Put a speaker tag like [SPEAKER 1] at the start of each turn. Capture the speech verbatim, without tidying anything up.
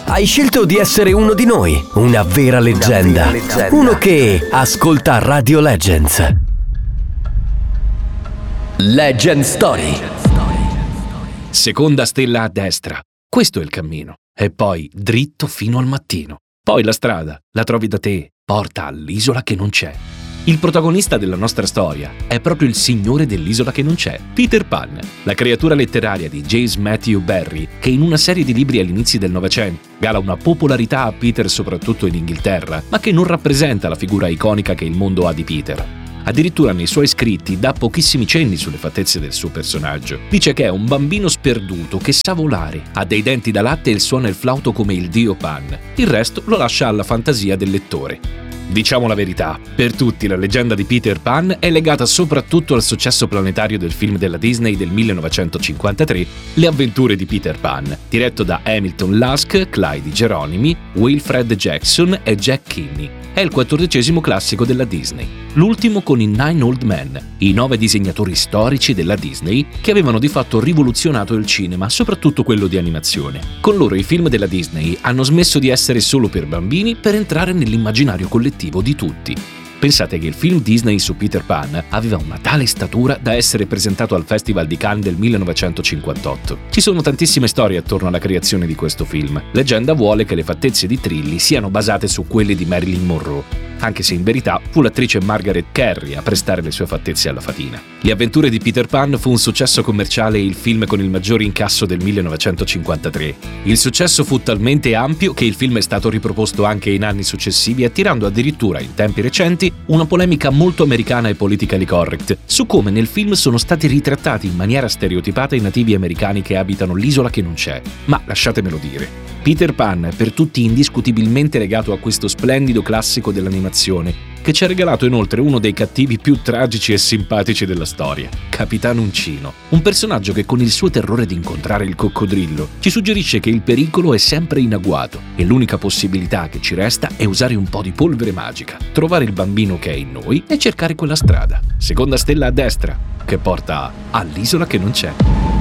[SPEAKER 1] Hai scelto di essere uno di noi, una vera leggenda, una vera leggenda. Uno che ascolta Radio Legends. Legend Story.
[SPEAKER 2] Seconda stella a destra. Questo è il cammino. E poi dritto fino al mattino. Poi la strada, la trovi da te, porta all'isola che non c'è. Il protagonista della nostra storia è proprio il signore dell'isola che non c'è, Peter Pan, la creatura letteraria di James Matthew Barrie, che in una serie di libri agli inizi del Novecento gala una popolarità a Peter soprattutto in Inghilterra, ma che non rappresenta la figura iconica che il mondo ha di Peter. Addirittura nei suoi scritti dà pochissimi cenni sulle fattezze del suo personaggio. Dice che è un bambino sperduto che sa volare, ha dei denti da latte e suona il flauto come il dio Pan. Il resto lo lascia alla fantasia del lettore. Diciamo la verità, per tutti la leggenda di Peter Pan è legata soprattutto al successo planetario del film della Disney del millenovecentocinquantatré, Le avventure di Peter Pan, diretto da Hamilton Lusk, Clyde Geronimi, Wilfred Jackson e Jack Kinney. È il quattordicesimo classico della Disney, l'ultimo con i Nine Old Men, i nove disegnatori storici della Disney che avevano di fatto rivoluzionato il cinema, soprattutto quello di animazione. Con loro i film della Disney hanno smesso di essere solo per bambini per entrare nell'immaginario collettivo di tutti. Pensate che il film Disney su Peter Pan aveva una tale statura da essere presentato al Festival di Cannes del millenovecentocinquantotto. Ci sono tantissime storie attorno alla creazione di questo film. Leggenda vuole che le fattezze di Trilly siano basate su quelle di Marilyn Monroe, anche se in verità fu l'attrice Margaret Kerry a prestare le sue fattezze alla fatina. Le avventure di Peter Pan fu un successo commerciale e il film con il maggior incasso del millenovecentocinquantatré. Il successo fu talmente ampio che il film è stato riproposto anche in anni successivi, attirando addirittura, in tempi recenti, una polemica molto americana e politically correct su come nel film sono stati ritrattati in maniera stereotipata i nativi americani che abitano l'isola che non c'è. Ma lasciatemelo dire, Peter Pan è per tutti indiscutibilmente legato a questo splendido classico dell'animazione, che ci ha regalato inoltre uno dei cattivi più tragici e simpatici della storia, Capitan Uncino, un personaggio che con il suo terrore di incontrare il coccodrillo ci suggerisce che il pericolo è sempre in agguato e l'unica possibilità che ci resta è usare un po' di polvere magica, trovare il bambino che è in noi e cercare quella strada, seconda stella a destra, che porta all'isola che non c'è.